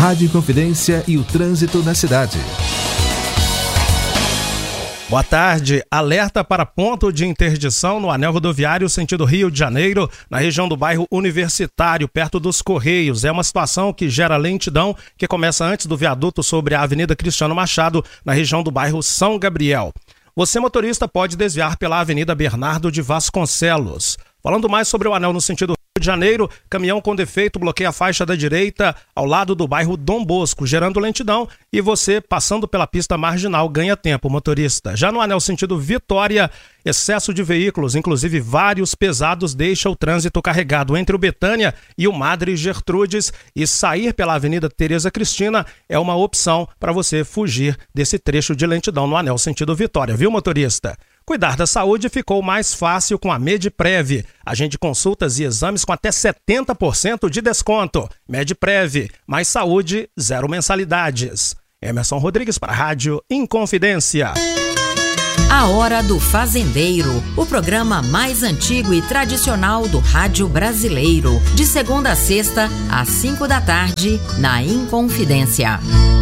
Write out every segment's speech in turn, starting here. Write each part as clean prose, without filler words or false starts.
Rádio Inconfidência e o trânsito na cidade. Boa tarde. Alerta para ponto de interdição no anel rodoviário sentido Rio de Janeiro, na região do bairro Universitário, perto dos Correios. É uma situação que gera lentidão, que começa antes do viaduto sobre a Avenida Cristiano Machado, na região do bairro São Gabriel. Você, motorista, pode desviar pela Avenida Bernardo de Vasconcelos. Falando mais sobre o anel no sentido Rio de Janeiro, caminhão com defeito bloqueia a faixa da direita ao lado do bairro Dom Bosco, gerando lentidão, e você, passando pela pista marginal, ganha tempo, motorista. Já no anel sentido Vitória, excesso de veículos, inclusive vários pesados, deixa o trânsito carregado entre o Betânia e o Madre Gertrudes, e sair pela Avenida Tereza Cristina é uma opção para você fugir desse trecho de lentidão no anel sentido Vitória, viu, motorista? Cuidar da saúde ficou mais fácil com a Medprev. Agende consultas e exames com até 70% de desconto. Medprev, mais saúde, zero mensalidades. Emerson Rodrigues para a Rádio Inconfidência. A Hora do Fazendeiro, o programa mais antigo e tradicional do rádio brasileiro. De segunda a sexta, às 5 da tarde, na Inconfidência.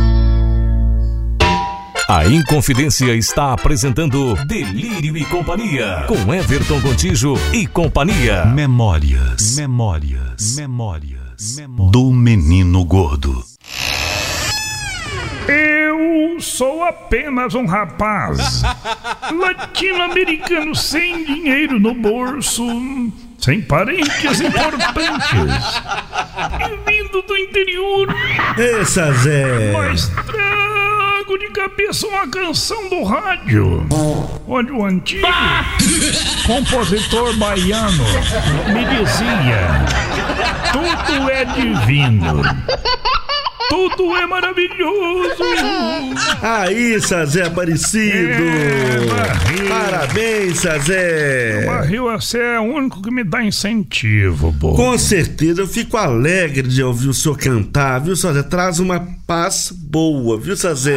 A Inconfidência está apresentando Delírio e Companhia, com Everton Contígio e companhia. Memórias do Menino Gordo. Eu sou apenas um rapaz latino-americano sem dinheiro no bolso, sem parentes importantes, e vindo do interior. Essa Zé! Mas trago de cabeça uma canção do rádio, onde o antigo compositor baiano me dizia: tudo é divino, tudo é maravilhoso. Aí, Sazé Aparecido! Parabéns, Sazé! Barril, você é o único que me dá incentivo, bobo. Com certeza, eu fico alegre de ouvir o senhor cantar, viu, Sazé? Traz uma paz boa, viu, Sazé?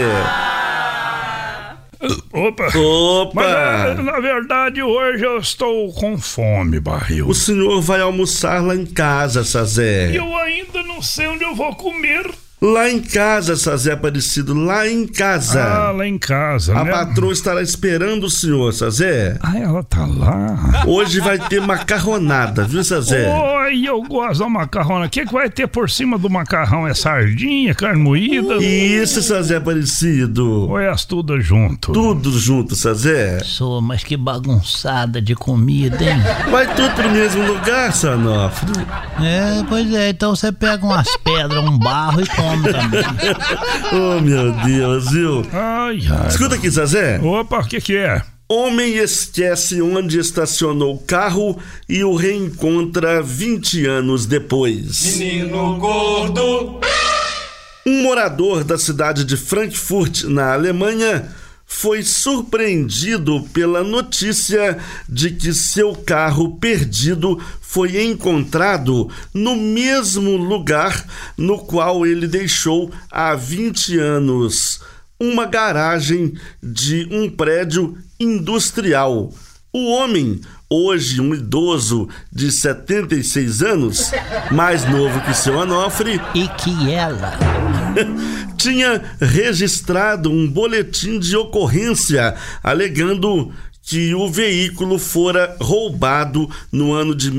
Opa! Mas, na verdade, hoje eu estou com fome, Barril. O senhor vai almoçar lá em casa, Sazé. E eu ainda não sei onde eu vou comer. Lá em casa, Sazé Aparecido, lá em casa. Ah, lá em casa, A né? patroa estará esperando o senhor, Sazé. Ah, ela tá lá. Hoje vai ter macarronada, viu, Sazé? Oi, eu gosto da macarrona. O que vai ter por cima do macarrão? É sardinha, carne moída? Isso, Sazé Aparecido. Ou é as tudo junto? Tudo junto, Sazé. Sou, mas que bagunçada de comida, hein? Vai tudo pro mesmo lugar, Sanofre. Pois é, então você pega umas pedras, um barro e come também. Oh, meu Deus, viu? Ai. Escuta aqui, Zazé. Opa, o que é? Homem esquece onde estacionou o carro e o reencontra 20 anos depois. Menino gordo. Um morador da cidade de Frankfurt, na Alemanha, foi surpreendido pela notícia de que seu carro perdido foi encontrado no mesmo lugar no qual ele deixou há 20 anos, uma garagem de um prédio industrial. O homem, hoje um idoso de 76 anos, mais novo que seu Onofre, e que ela tinha registrado um boletim de ocorrência alegando que o veículo fora roubado no ano de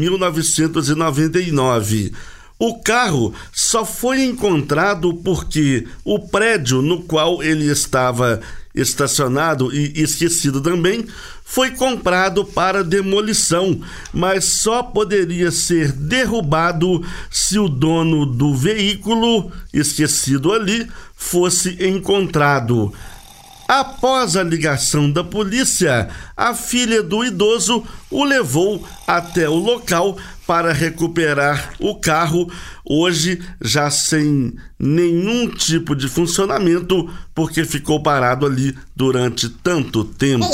1999. O carro só foi encontrado porque o prédio no qual ele estava estacionado e esquecido também foi comprado para demolição, mas só poderia ser derrubado se o dono do veículo esquecido ali fosse encontrado. Após a ligação da polícia, a filha do idoso o levou até o local para recuperar o carro, hoje já sem nenhum tipo de funcionamento, porque ficou parado ali durante tanto tempo.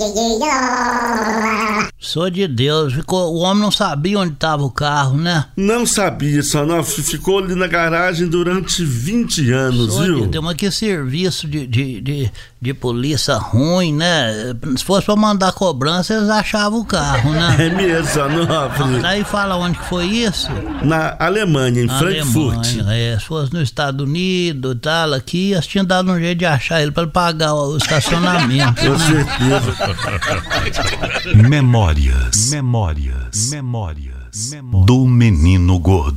Sou de Deus, o homem não sabia onde estava o carro, né? Não sabia, só não, ficou ali na garagem durante 20 anos, viu? Deus, mas que serviço de polícia ruim, né? Se fosse pra mandar cobrança, eles achavam o carro, né? É mesmo, Onofre. Daí fala onde que foi isso? Na Alemanha, em Frankfurt. Se fosse nos Estados Unidos e tal, aqui, eles tinham dado um jeito de achar ele para ele pagar o estacionamento. Com certeza. Memórias do Menino Gordo.